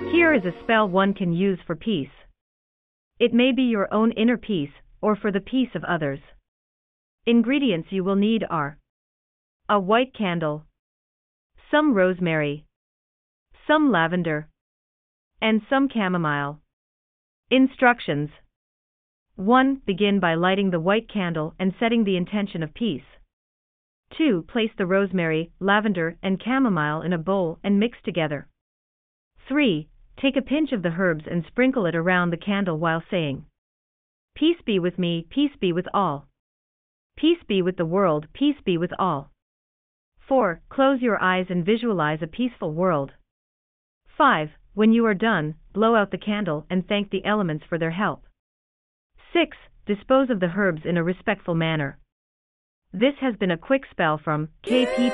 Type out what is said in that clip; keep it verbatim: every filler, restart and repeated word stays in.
Here is a spell one can use for peace. It may be your own inner peace, or for the peace of others. Ingredients you will need are a white candle, some rosemary, some lavender, and some chamomile. Instructions. one. Begin by lighting the white candle and setting the intention of peace. two. Place the rosemary, lavender, and chamomile in a bowl and mix together. three. Take a pinch of the herbs and sprinkle it around the candle while saying, "Peace be with me, peace be with all. Peace be with the world, peace be with all." four. Close your eyes and visualize a peaceful world. five. When you are done, blow out the candle and thank the elements for their help. six. Dispose of the herbs in a respectful manner. This has been a quick spell from K P